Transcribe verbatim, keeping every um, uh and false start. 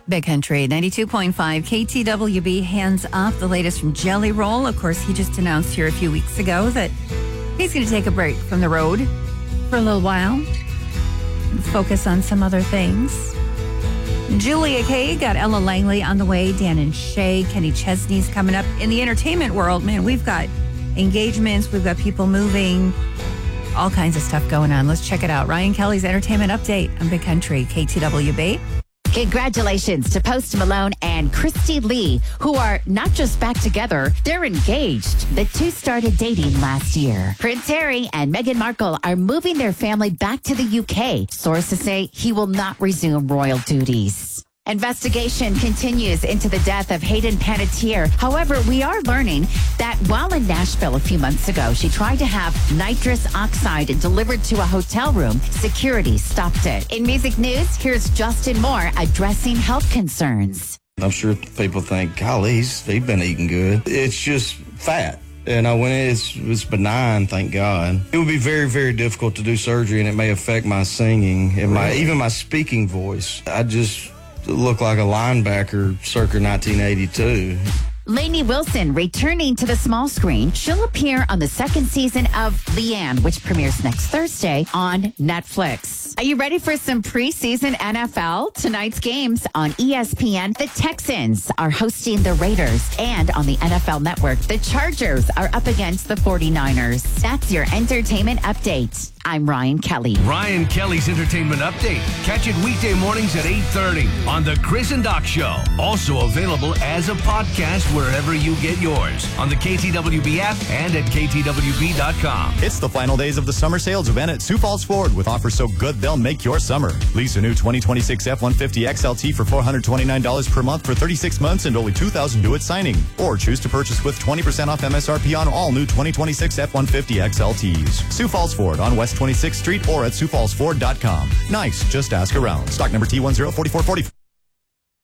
Big Country, ninety-two point five, K T W B, hands off. The latest from Jelly Roll. Of course, he just announced here a few weeks ago that he's going to take a break from the road for a little while and focus on some other things. Julia Kay got Ella Langley on the way. Dan and Shay, Kenny Chesney's coming up. In the entertainment world, man, we've got engagements, we've got people moving, all kinds of stuff going on. Let's check it out. Ryan Kelly's Entertainment Update on Big Country, K T W B. Congratulations to Post Malone and Christy Lee, who are not just back together, they're engaged. The two started dating last year. Prince Harry and Meghan Markle are moving their family back to the U K. Sources say he will not resume royal duties. Investigation continues into the death of Hayden Panettiere. However, we are learning that while in Nashville a few months ago, she tried to have nitrous oxide delivered to a hotel room. Security stopped it. In music news, here's Justin Moore addressing health concerns. I'm sure people think, golly, he's, he's been eating good. It's just fat. And I went, it's, it's benign, thank God. It would be very, very difficult to do surgery, and it may affect my singing and my even my speaking voice. I just look like a linebacker circa nineteen eighty-two. Lainey Wilson returning to the small screen. She'll appear on the second season of Leanne, which premieres next Thursday on Netflix. Are you ready for some preseason N F L? Tonight's games on E S P N. The Texans are hosting the Raiders. And on the N F L Network, the Chargers are up against the forty-niners. That's your entertainment update. I'm Ryan Kelly. Ryan Kelly's Entertainment Update. Catch it weekday mornings at eight thirty on The Chris and Doc Show. Also available as a podcast wherever you get yours on the K T W B app and at K T W B dot com. It's the final days of the summer sales event at Sioux Falls Ford with offers so good they'll make your summer. Lease a new twenty twenty-six F one fifty X L T for four hundred twenty-nine dollars per month for thirty-six months and only two thousand dollars due at signing. Or choose to purchase with twenty percent off M S R P on all new twenty twenty-six F one fifty X L Ts. Sioux Falls Ford on West twenty-sixth Street or at sioux falls ford dot com. Nice, just ask around. Stock number T one zero four four four zero.